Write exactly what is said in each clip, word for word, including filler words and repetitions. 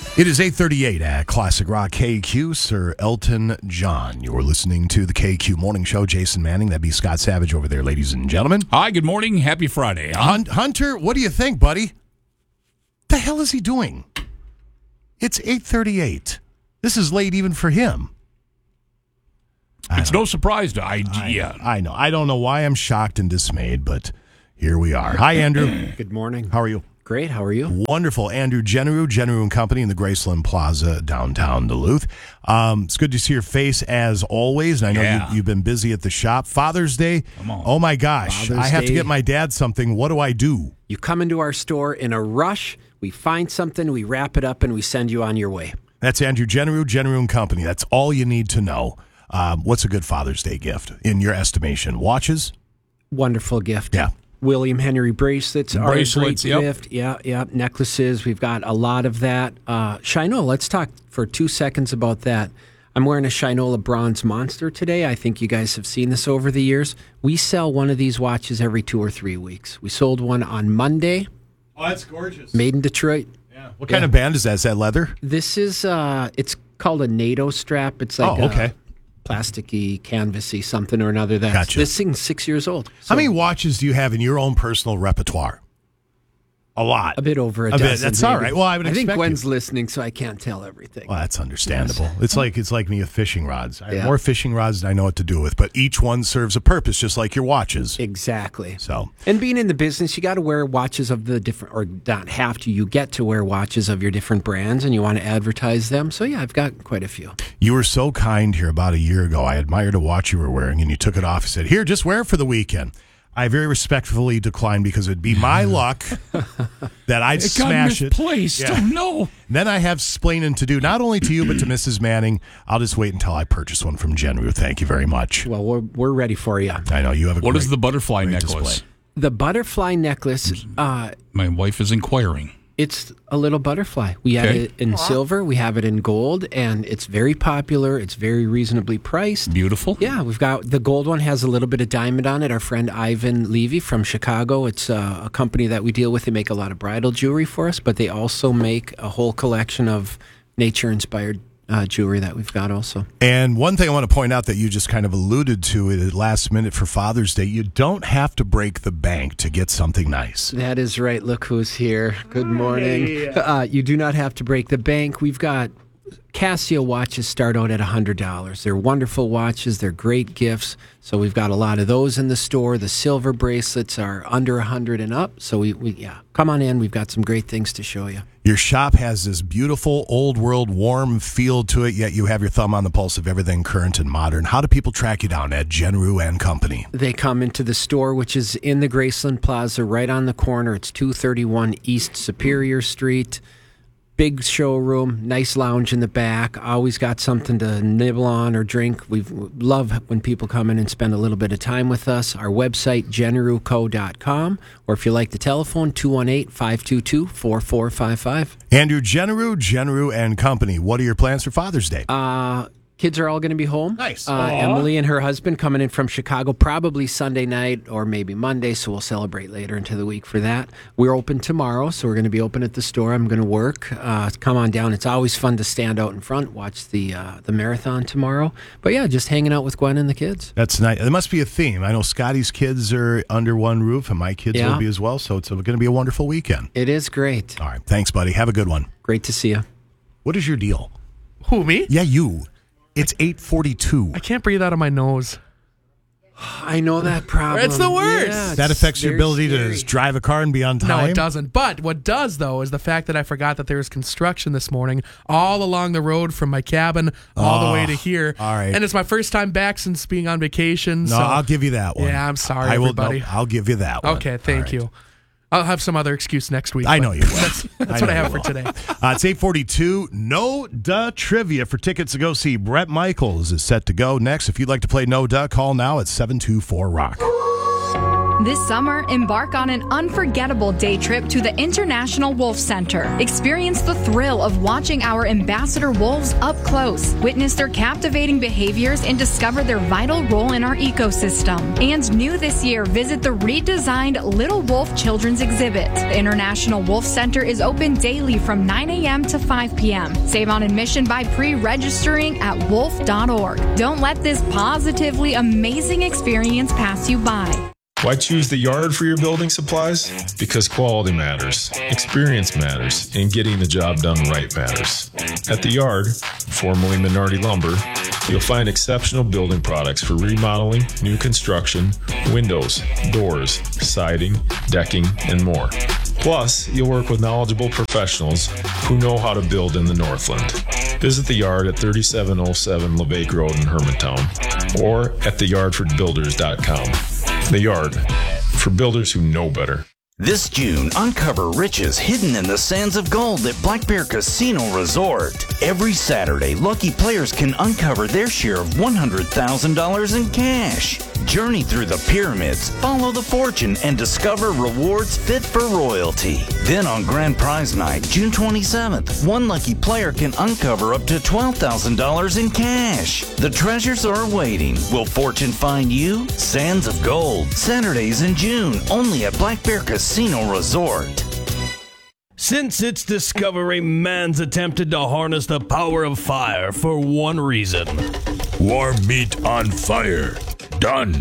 It is eight thirty-eight at Classic Rock K Q. Sir Elton John. You're listening to the K Q Morning Show. Jason Manning, that'd be Scott Savage over there, ladies and gentlemen. Hi, good morning. Happy Friday. Huh? Hun- Hunter, what do you think, buddy? The hell is he doing? It's eight thirty-eight. This is late even for him. It's no surprise to I, I, yeah. I know. I don't know why I'm shocked and dismayed, but here we are. Hi, Andrew. Good morning. How are you? Great. How are you? Wonderful. Andrew Generu, Generu and Company in the Graceland Plaza, downtown Duluth. Um, it's good to see your face as always. And I know Yeah. you, you've been busy at the shop. Father's Day. Come on. Oh, my gosh. Father's I have to Day. get my dad something. What do I do? You come into our store in a rush. We find something, we wrap it up, and we send you on your way. That's Andrew Generu, Generu and Company. That's all you need to know. Um, what's a good Father's Day gift in your estimation? Watches? Wonderful gift. Yeah. William Henry bracelets are Bracelets, a yep. great gift. Yeah, yeah. Necklaces, we've got a lot of that. Uh, Shinola, let's talk for two seconds about that. I'm wearing a Shinola Bronze Monster today. I think you guys have seen this over the years. We sell one of these watches every two or three weeks. We sold one on Monday. Oh, that's gorgeous. Made in Detroit. Yeah. What kind of band is that? Is that leather? This is, uh, it's called a NATO strap. It's like Oh, okay. a plasticky, canvasy, something or another. That's, Gotcha. This thing's six years old. How So many watches do you have in your own personal repertoire? A lot. A bit over a, A bit. dozen. That's all maybe. right. Well, I would I think expect Gwen's you. listening, so I can't tell everything. Well, that's understandable. It's like it's like me with fishing rods. I have Yeah. more fishing rods than I know what to do with, but each one serves a purpose, just like your watches. Exactly. So, And being in the business, you got to wear watches of the different, or not have to, you get to wear watches of your different brands and you want to advertise them. So, yeah, I've got quite a few. you were so kind here about a year ago. I admired a watch you were wearing, and you took it off and said, "Here, just wear it for the weekend." I very respectfully declined because it'd be my luck that I'd It got smash it. misplaced. Yeah. Oh, no. Then I have splaining to do, not only to you, but to Missus Manning. I'll just wait until I purchase one from Genru. Thank you very much. Well, we're, we're ready for you. I know you have a What great, is the butterfly great necklace? display. The butterfly necklace, uh, My wife is inquiring. it's a little butterfly. We have Okay. it in silver, we have it in gold, and it's very popular. It's very reasonably priced. Beautiful. Yeah, we've got the gold one has a little bit of diamond on it. Our friend Ivan Levy from Chicago. It's uh, a company that we deal with. They make a lot of bridal jewelry for us, but they also make a whole collection of nature-inspired uh, jewelry that we've got also. And one thing I want to point out that you just kind of alluded to it at last minute for Father's Day, you don't have to break the bank to get something nice. That is right. Look who's here. Good morning. Uh, you do not have to break the bank. We've got Casio watches start out at one hundred dollars. They're wonderful watches. They're great gifts. So we've got a lot of those in the store. The silver bracelets are under one hundred dollars and up. So we, we yeah, come on in. We've got some great things to show you. Your shop has this beautiful, old world, warm feel to it, yet you have your thumb on the pulse of everything current and modern. How do people track you down at Genru and Company? They come into the store, which is in the Graceland Plaza, right on the corner. It's two thirty-one East Superior Street. Big showroom, nice lounge in the back. Always got something to nibble on or drink. We love when people come in and spend a little bit of time with us. Our website, generu co dot com, or if you like the telephone, two one eight, five two two, four four five five. Andrew Genru, Genru and Company. What are your plans for Father's Day? Uh, kids are all going to be home. Nice. Uh, Aw. Emily and her husband coming in from Chicago, probably Sunday night or maybe Monday, so we'll celebrate later into the week for that. We're open tomorrow, so we're going to be open at the store. I'm going to work. Uh, come on down. It's always fun to stand out in front, watch the uh, the marathon tomorrow. But yeah, just hanging out with Gwen and the kids. That's nice. There must be a theme. I know Scotty's kids are under one roof, and my kids Yeah. will be as well, so it's going to be a wonderful weekend. It is great. All right. Thanks, buddy. Have a good one. Great to see you. What is your deal? Who, me? Yeah, you. It's eight forty-two. I can't breathe out of my nose. I know that problem. It's the worst. Yeah, That it's affects your very ability scary. to drive a car and be on No, time? it doesn't. But what does, though, is the fact that I forgot that there was construction this morning all along the road from my cabin all the way to here. all right. And it's my first time back since being on vacation. No, so I'll give you that one. Yeah, I'm sorry, I will, everybody. no, I'll give you that one. Okay, thank All right. you. I'll have some other excuse next week. I but know you will. That's, that's I what I know have you for will. today. Uh, it's eight forty-two. No Duh Trivia for tickets to go see Brett Michaels is set to go next. If you'd like to play No Duh, call now at seven two four rock. This summer, embark on an unforgettable day trip to the International Wolf Center. Experience the thrill of watching our ambassador wolves up close, witness their captivating behaviors, and discover their vital role in our ecosystem. And new this year, visit the redesigned Little Wolf Children's Exhibit. The International Wolf Center is open daily from nine a.m. to five p.m. Save on admission by pre-registering at wolf dot org. Don't let this positively amazing experience pass you by. Why choose the Yard for your building supplies? Because quality matters, experience matters, and getting the job done right matters. At the Yard, formerly Minority Lumber, you'll find exceptional building products for remodeling, new construction, windows, doors, siding, decking, and more. Plus, you'll work with knowledgeable professionals who know how to build in the Northland. Visit the Yard at thirty-seven oh seven LeVake Road in Hermantown or at the yard for builders dot com. The Yard, for builders who know better. This June, uncover riches hidden in the sands of gold at Black Bear Casino Resort. Every Saturday, lucky players can uncover their share of one hundred thousand dollars in cash. Journey through the pyramids, follow the fortune, and discover rewards fit for royalty. Then on Grand Prize Night, June twenty-seventh, one lucky player can uncover up to twelve thousand dollars in cash. The treasures are waiting. Will fortune find you? Sands of Gold. Saturdays in June, only at Black Bear Casino Resort. Since its discovery, man's attempted to harness the power of fire for one reason. Warm meat on fire. Done.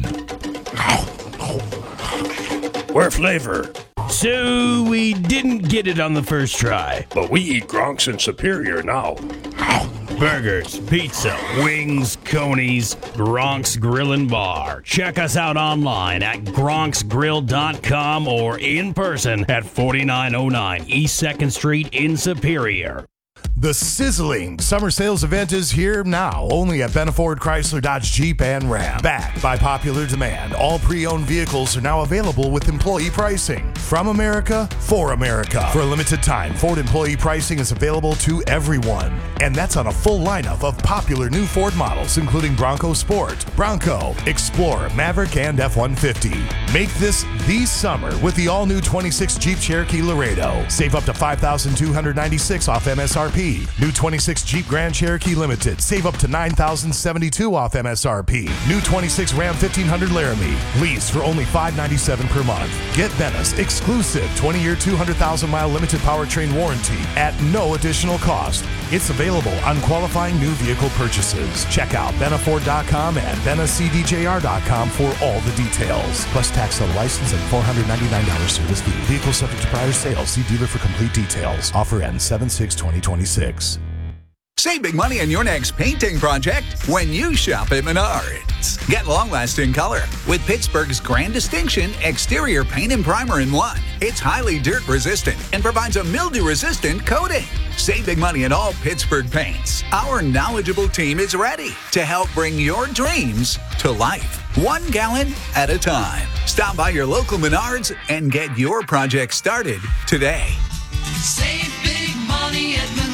Where flavor? So we didn't get it on the first try. But we eat Gronks in Superior now. Burgers, pizza, wings, conies, Gronk's Grill and Bar. Check us out online at gronks grill dot com or in person at forty-nine oh nine East second Street in Superior. The sizzling summer sales event is here now, only at Benna Ford Chrysler Dodge Jeep and Ram. Backed by popular demand, all pre-owned vehicles are now available with employee pricing. From America, for America. For a limited time, Ford employee pricing is available to everyone. And that's on a full lineup of popular new Ford models, including Bronco Sport, Bronco, Explorer, Maverick, and F one fifty. Make this the summer with the all-new twenty-six Jeep Cherokee Laredo. Save up to five thousand two hundred ninety-six dollars off M S R P. New twenty-six Jeep Grand Cherokee Limited. Save up to nine thousand seventy-two dollars off M S R P. New twenty-six Ram fifteen hundred Laramie. Lease for only five hundred ninety-seven dollars per month. Get Benna's exclusive twenty-year, two hundred thousand mile limited powertrain warranty at no additional cost. It's available on qualifying new vehicle purchases. Check out benna ford dot com and benna c d j r dot com for all the details. Plus tax on license and four hundred ninety-nine dollars service fee. Vehicle subject to prior sale. See dealer for complete details. Offer ends seven six twenty twenty-six. Save big money on your next painting project when you shop at Menards. Get long-lasting color with Pittsburgh's grand distinction exterior paint and primer in one. It's highly dirt-resistant and provides a mildew-resistant coating. Save big money on all Pittsburgh paints. Our knowledgeable team is ready to help bring your dreams to life, one gallon at a time. Stop by your local Menards and get your project started today. Save big money at Menards.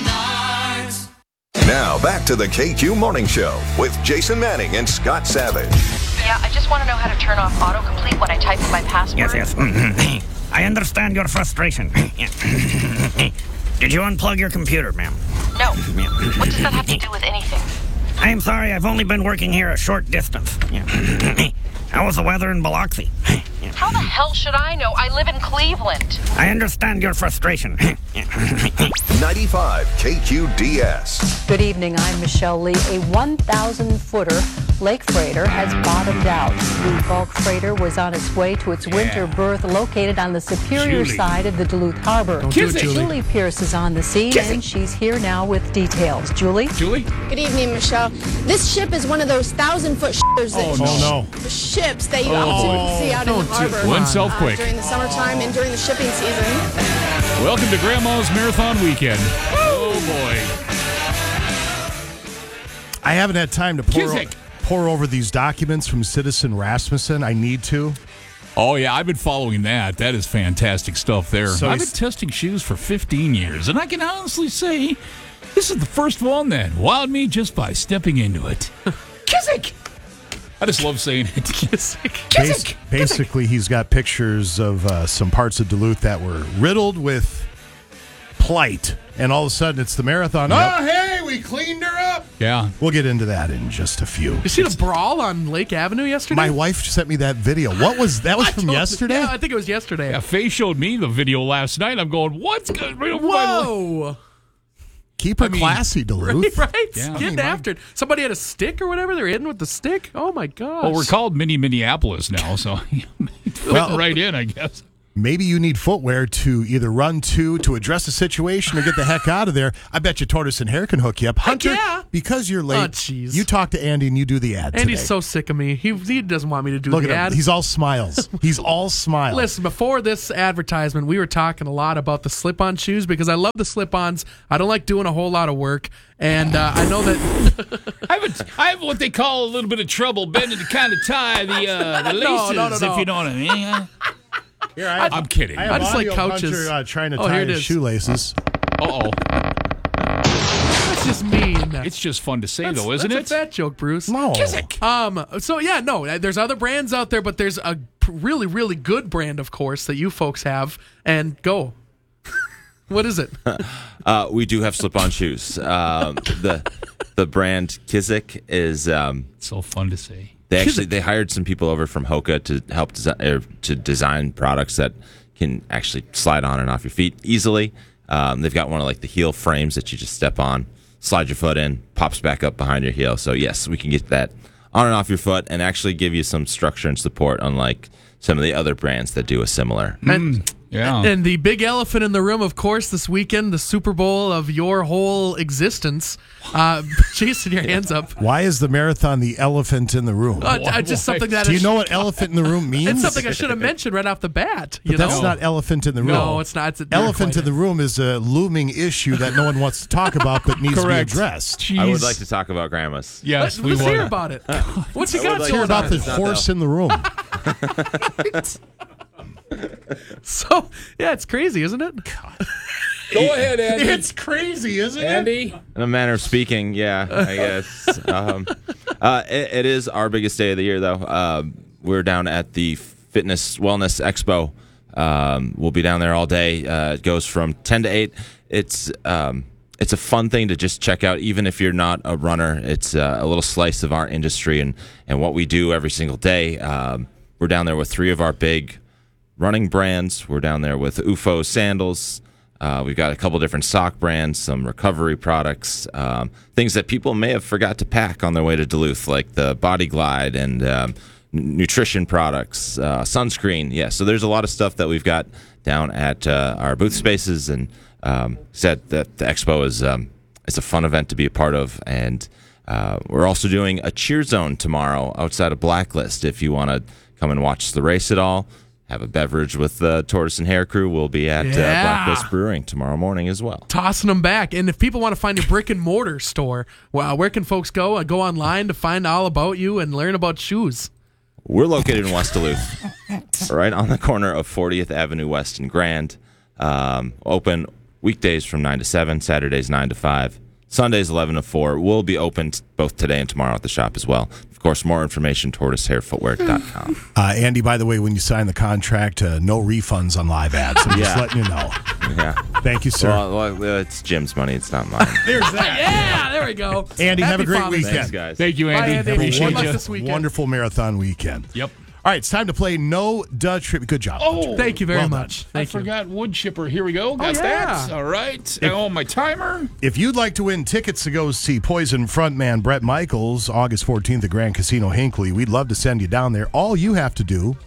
Now, back to the K Q Morning Show with Jason Manning and Scott Savage. Yeah, I just want to know how to turn off autocomplete when I type in my password. Yes, yes. Mm-hmm. I understand your frustration. Did you unplug your computer, ma'am? No. What does that have to do with anything? I am sorry, I've only been working here a short distance. How was the weather in Biloxi? How the hell should I know? I live in Cleveland. I understand your frustration. ninety-five K Q D S. Good evening, I'm Michelle Lee. A one thousand footer lake freighter has bottomed out. The bulk freighter was on its way to its yeah. winter berth located on the Superior Julie. side of the Duluth Harbor. Don't do it, Julie. Julie Pierce is on the scene, Kiss and it. she's here now with details. Julie? Julie? Good evening, Michelle. This ship is one of those thousand-foot shippers that Oh, no, no. ships that you Oh, often see out in the don't do- harbor One uh, self-quick. during the summertime and during the shipping season. Welcome to Grandma's Marathon Weekend. Oh, boy. I haven't had time to pour, Kizik. pour over these documents from Citizen Rasmussen. I need to. Oh, yeah, I've been following that. That is fantastic stuff there. So I've been he's- testing shoes for fifteen years, and I can honestly say this is the first one that wowed me just by stepping into it. Kizik! I just love saying it. Bas- basically, he's got pictures of uh, some parts of Duluth that were riddled with plight, and all of a sudden it's the marathon. Yep. Oh, hey, we cleaned her up. Yeah. We'll get into that in just a few. You see the brawl on Lake Avenue yesterday? My wife sent me that video. What was that? Was I from told- yesterday? Yeah, I think it was yesterday. Yeah, Faye showed me the video last night. I'm going, what's going on? Whoa. Keep her I mean, classy, Duluth. Right, right? Yeah. Getting after it. Somebody had a stick or whatever. They're hitting with the stick. Oh my gosh. Well, we're called Mini Minneapolis now, so fit Well- right in, I guess. Maybe you need footwear to either run to, to address the situation, or get the heck out of there. I bet you Tortoise and Hair can hook you up. Hunter, yeah. because you're late, Oh, jeez. you talk to Andy and you do the ad Andy's today. so sick of me. He he doesn't want me to do Look the at ad. him. He's all smiles. He's all smiles. Listen, before this advertisement, we were talking a lot about the slip-on shoes because I love the slip-ons. I don't like doing a whole lot of work, and uh, I know that I have, a, I have what they call a little bit of trouble bending to kind of tie the, uh, the laces, No, no, no, no. if you know what I mean. Here, I, I'm kidding. I, have I just like audio of couches. Hunter, uh, trying to Oh, tie here it his is. shoelaces. Uh-oh. that's just mean. It's just fun to say, That's- though, isn't that's it? a fat joke, Bruce. No. Um. So yeah, no. There's other brands out there, but there's a p- really, really good brand, of course, that you folks have. And go. What is it? Uh, we do have slip-on shoes. Um, the the brand Kizik is. Um, so fun to say. They actually they hired some people over from Hoka to help desi- er, to design products that can actually slide on and off your feet easily. Um, they've got one of like the heel frames that you just step on, slide your foot in, pops back up behind your heel. So yes, we can get that on and off your foot and actually give you some structure and support, unlike some of the other brands that do a similar. And, yeah. and the big elephant in the room, of course, this weekend, the Super Bowl of your whole existence. Uh, Jason, your hands up. Why is the marathon the elephant in the room? Uh, uh, just something that Do you is- know what elephant in the room means? It's something I should have mentioned right off the bat. You But that's know? not elephant in the room. No, it's not. It's a- elephant you're in the room is a looming issue that no one wants to talk about but needs Correct. to be addressed. I would like to talk about grandmas. Yes, Let's, we let's would. hear about it. What you I got would like going to About on? the It's not horse though. in the room. So yeah, it's crazy, isn't it? Go ahead, Andy. It's crazy, isn't it? Andy. In a manner of speaking, yeah, I guess. um, uh, it, it is our biggest day of the year, though. Um, we're down at the Fitness Wellness Expo. Um, we'll be down there all day. Uh, it goes from ten to eight. It's um, it's a fun thing to just check out, even if you're not a runner. It's uh, a little slice of our industry and, and what we do every single day. Um, we're down there with three of our big running brands. We're down there with U F O sandals. Uh, we've got a couple different sock brands, some recovery products, um, things that people may have forgot to pack on their way to Duluth, like the Body Glide and um, n- nutrition products, uh, sunscreen. Yeah, so there's a lot of stuff that we've got down at uh, our booth spaces, and um, said that the expo is um, it's a fun event to be a part of, and uh, we're also doing a cheer zone tomorrow outside of Blacklist. If you want to come and watch the race at all, have a beverage with the Tortoise and Hair crew, we'll be at Yeah. uh, Blacklist Brewing tomorrow morning as well. Tossing them back. And if people want to find your brick and mortar store, well, where can folks go? Uh, go online to find all about you and learn about shoes. We're located in West Duluth, right on the corner of fortieth Avenue West and Grand. Um, open weekdays from nine to seven, Saturdays nine to five, Sundays eleven to four. We'll be open t- both today and tomorrow at the shop as well. Of course, more information, tortoise hair footwear dot com. Uh, Andy, by the way, when you sign the contract, uh, no refunds on live ads. I'm just Yeah. letting you know. Yeah. Thank you, sir. Well, well, it's Jim's money. It's not mine. There's that. Yeah, there we go. Andy, have a Happy great Father's Day. weekend. Thanks, guys. Thank you, Andy. Bye, Andy. Appreciate Good luck you. this weekend. Wonderful marathon weekend. Yep. All right, it's time to play No Duh Trivia. Good job. Oh, Thank you very Well done. much. I Thank you. forgot wood chipper. Here we go. Got yeah. that. All right. Oh, my timer. If you'd like to win tickets to go see Poison frontman Brett Michaels August fourteenth at Grand Casino Hinckley, we'd love to send you down there. All you have to do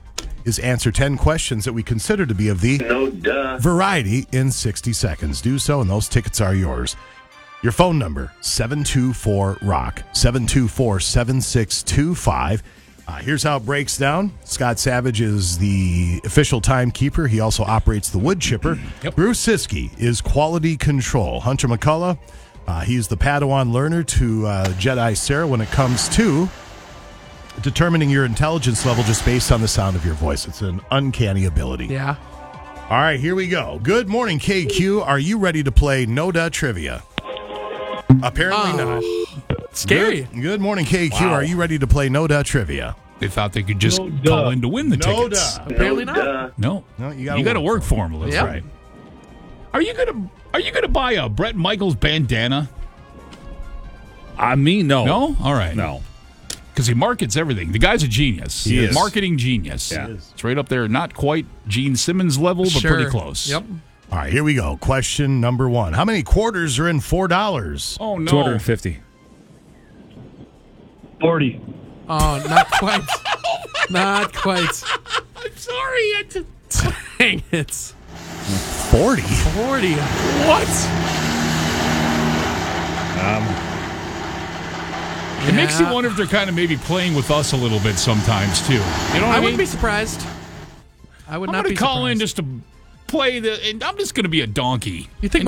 is answer ten questions that we consider to be of the No duh. variety in sixty seconds. Do so, and those tickets are yours. Your phone number, seven two four rock, seven two four, seven six two five. Uh, here's how it breaks down. Scott Savage is the official timekeeper. He also operates the wood chipper. Yep. Bruce Siskey is quality control. Hunter McCullough, uh, he's the Padawan learner to uh, Jedi Sarah when it comes to determining your intelligence level just based on the sound of your voice. It's an uncanny ability. Yeah. All right, here we go. Good morning, K Q. Are you ready to play No Duh Trivia? Apparently Oh. not. Scary. Good, good morning, K Q. Wow. Are you ready to play No Duh Trivia? They thought they could just No duh. call in to win the No tickets. duh. Apparently not. No, No, you you gotta got to work work for them. That's Yep. right. Are you gonna Are you gonna buy a Brett Michaels bandana? I mean, no. No. All right. No. Because he markets everything. The guy's a genius. He is. Marketing genius. Yeah. It's right up there. Not quite Gene Simmons level, but Sure. pretty close. Yep. All right, here we go. Question number one. How many quarters are in four dollars? Oh, no. two hundred fifty. forty. Oh, not quite. Not quite. I'm sorry. I just... Dang it. forty? forty. What? Um, It makes you Yeah. wonder if they're kind of maybe playing with us a little bit sometimes, too. You know what I, I mean? wouldn't be surprised. I would I'm not going be to call surprised. in just to play the. And I'm just going to be a donkey. You think